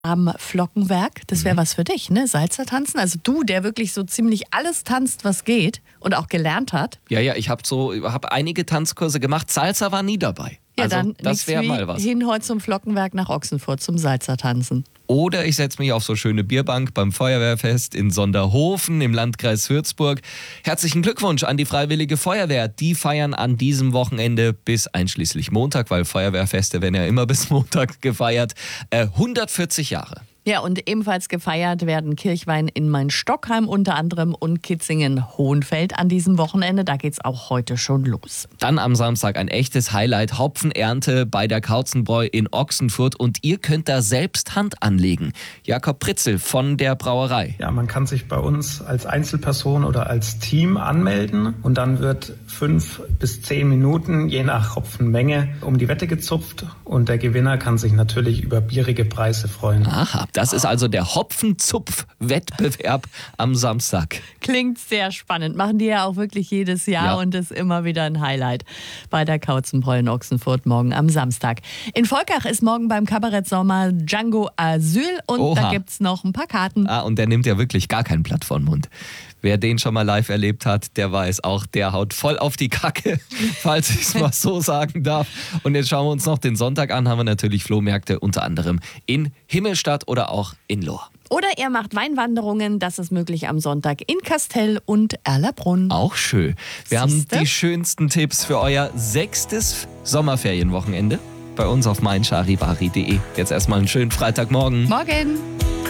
am Flockenwerk. Das wäre was für dich, ne? Salsa tanzen. Also du, der wirklich so ziemlich alles tanzt, was geht und auch gelernt hat. Ja, ich habe einige Tanzkurse gemacht. Salsa war nie dabei. Ja, also, dann das wäre mal was. Hin heute zum Flockenwerk nach Ochsenfurt zum Salsa tanzen. Oder ich setze mich auf so schöne Bierbank beim Feuerwehrfest in Sonderhofen im Landkreis Würzburg. Herzlichen Glückwunsch an die Freiwillige Feuerwehr. Die feiern an diesem Wochenende bis einschließlich Montag, weil Feuerwehrfeste werden ja immer bis Montag gefeiert, 140 Jahre. Ja, und ebenfalls gefeiert werden Kirchweih in Main-Stockheim unter anderem und Kitzingen-Hohenfeld an diesem Wochenende. Da geht's auch heute schon los. Dann am Samstag ein echtes Highlight, Hopfenernte bei der Kautzenbräu in Ochsenfurt und ihr könnt da selbst Hand anlegen. Jakob Pritzel von der Brauerei. Ja, man kann sich bei uns als Einzelperson oder als Team anmelden und dann wird 5 bis 10 Minuten, je nach Hopfenmenge, um die Wette gezupft und der Gewinner kann sich natürlich über bierige Preise freuen. Aha. Das ist also der Hopfenzupf-Wettbewerb am Samstag. Klingt sehr spannend. Machen die ja auch wirklich jedes Jahr und ist immer wieder ein Highlight bei der Kautzenbräu in Ochsenfurt morgen am Samstag. In Volkach ist morgen beim Kabarett-Sommer Django Asyl und da gibt's noch ein paar Karten. Und der nimmt ja wirklich gar kein Blatt vor den Mund. Wer den schon mal live erlebt hat, der weiß auch, der haut voll auf die Kacke, falls ich es mal so sagen darf. Und jetzt schauen wir uns noch den Sonntag an, haben wir natürlich Flohmärkte, unter anderem in Himmelstadt oder auch in Lohr. Oder ihr macht Weinwanderungen, das ist möglich am Sonntag in Kastell und Erlabrunn. Auch schön. Wir haben die schönsten Tipps für euer 6. Sommerferienwochenende bei uns auf meincharivari.de. Jetzt erstmal einen schönen Freitagmorgen. Morgen.